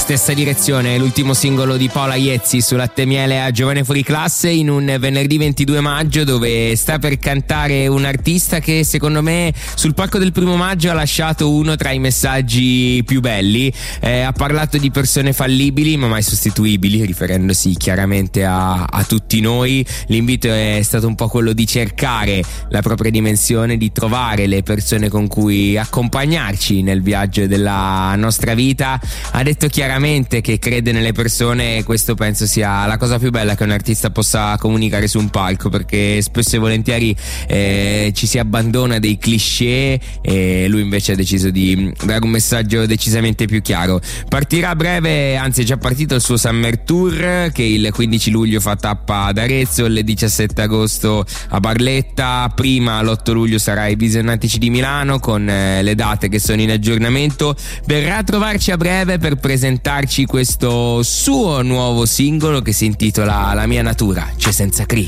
stessa direzione, l'ultimo singolo di Paola Iezzi su Latte e Miele a Giovane Fuori Classe, in un venerdì 22 maggio dove sta per cantare un artista che secondo me sul palco del 1° maggio ha lasciato uno tra i messaggi più belli. Ha parlato di persone fallibili ma mai sostituibili, riferendosi chiaramente a tutti noi. L'invito è stato un po' quello di cercare la propria dimensione, di trovare le persone con cui accompagnarci nel viaggio della nostra vita. Ha detto chiaramente che crede nelle persone e questo penso sia la cosa più bella che un artista possa comunicare su un palco, perché spesso e volentieri ci si abbandona dei cliché e lui invece ha deciso di dare un messaggio decisamente più chiaro. Partirà a breve, anzi è già partito il suo Summer Tour, che il 15 luglio fa tappa ad Arezzo, il 17 agosto a Barletta, prima l'8 luglio sarà ai Visionatici di Milano, con le date che sono in aggiornamento. Verrà a trovarci a breve per presentarci questo suo nuovo singolo che si intitola La mia natura c'è senza Cri.